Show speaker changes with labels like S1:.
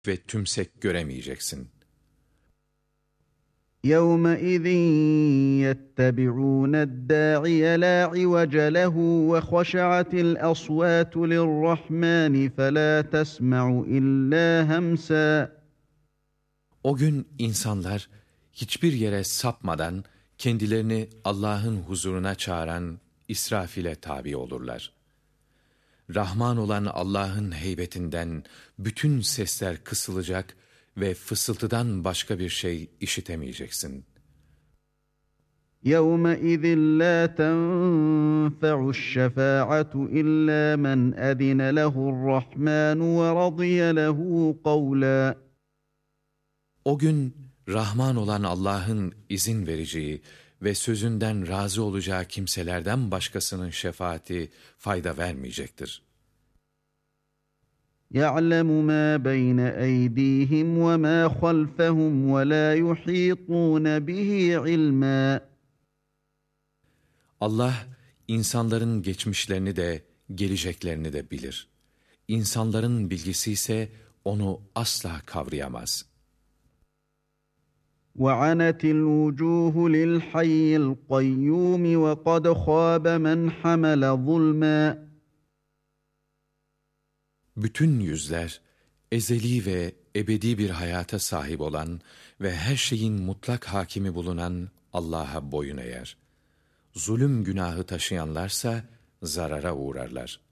S1: ve tümsek göremeyeceksin.
S2: يَوْمَئِذٍ يَتَّبِعُونَ الدَّاعِيَ لَا عِوَجَ لَهُ وَخَشَعَتِ الْأَصْوَاتُ لِلرَّحْمَنِ فَلَا تَسْمَعُ إِلَّا هَمْسًا.
S1: O gün insanlar hiçbir yere sapmadan kendilerini Allah'ın huzuruna çağıran İsrafil'e tabi olurlar. Rahman olan Allah'ın heybetinden bütün sesler kısılacak ve fısıltıdan başka bir şey işitemeyeceksin.
S2: يَوْمَئِذٍ لَا تَنْفَعُ الشَّفَاعَةُ إِلَّا مَنْ أَذِنَ لَهُ الرَّحْمَنُ وَرَضِيَ لَهُ قَوْلًا.
S1: O gün Rahman olan Allah'ın izin vereceği ve sözünden razı olacağı kimselerden başkasının şefaati fayda vermeyecektir.
S2: يَعْلَمُ مَا بَيْنَ أَيْدِيهِمْ وَمَا خَلْفَهُمْ وَلَا يُحِيطُونَ بِهِ عِلْمًا.
S1: Allah insanların geçmişlerini de geleceklerini de bilir. İnsanların bilgisi ise onu asla kavrayamaz.
S2: وَعَنَتِ الْوُجُوهُ لِلْحَيِّ الْقَيُّومِ وَقَدْ خَابَ مَنْ حَمَلَ ظُلْمًا.
S1: Bütün yüzler ezeli ve ebedi bir hayata sahip olan ve her şeyin mutlak hakimi bulunan Allah'a boyun eğer. Zulüm günahı taşıyanlarsa zarara uğrarlar.